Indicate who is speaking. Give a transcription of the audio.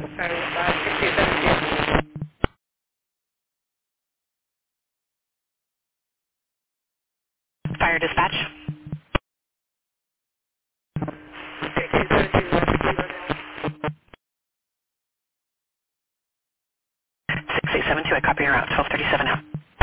Speaker 1: Sorry, 6872.
Speaker 2: Fire dispatch. 6872, I copy you around 1237 now.